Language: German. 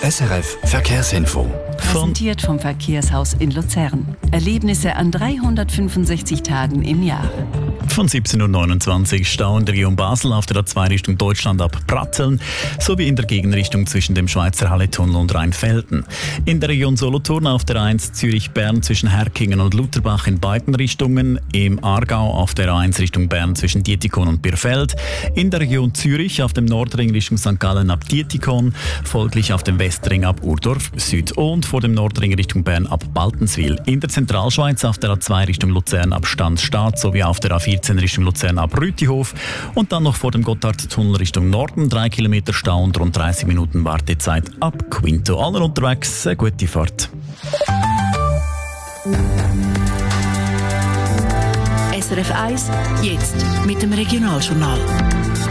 SRF Verkehrsinfo. Präsentiert vom Verkehrshaus in Luzern. Erlebnisse an 365 Tagen im Jahr. Von 17.29 Uhr Stau in der Region Basel auf der A2 Richtung Deutschland ab Pratteln sowie in der Gegenrichtung zwischen dem Schweizer Halletunnel und Rheinfelden. In der Region Solothurn auf der A1 Zürich-Bern zwischen Herkingen und Lutherbach in beiden Richtungen. Im Aargau auf der A1 Richtung Bern zwischen Dietikon und Birfeld. In der Region Zürich auf dem Nordring Richtung St. Gallen ab Dietikon. Folglich auf dem Westring ab Urdorf Süd und vor dem Nordring Richtung Bern ab Baltenswil. In der Zentralschweiz auf der A2 Richtung Luzern ab Stanzstadt sowie auf der A14 Richtung Luzern ab Rütihof und dann noch vor dem Gotthardtunnel Richtung Norden 3 Kilometer Stau und rund 30 Minuten Wartezeit ab Quinto. Alle unterwegs, eine gute Fahrt. SRF 1, jetzt mit dem Regionaljournal.